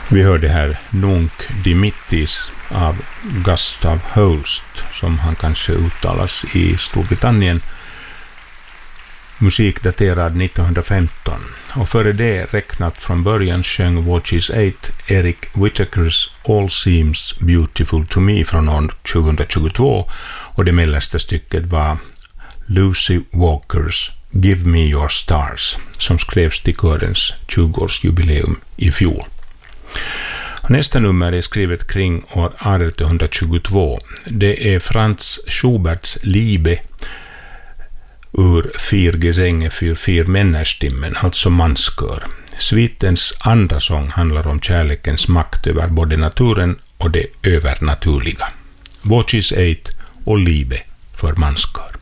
Vi hörde här Nunc Dimittis av Gustav Holst, som han kanske uttalas i Storbritannien. Musik daterad 1915. Och före det, räknat från början, sjöng Watches 8 Eric Whittakers All Seems Beautiful to Me från år 2022, och det mellersta stycket var Lucy Walkers Give Me Your Stars, som skrevs till körens 20-årsjubileum i fjol. Nästa nummer är skrivet kring år 1822. Det är Franz Schuberts Liebe ur Vier Gesänge für vier Männerstimmen, alltså manskör. Svitens andra sång handlar om kärlekens makt över både naturen och det övernaturliga. Watches 8 och Liebe för manskör.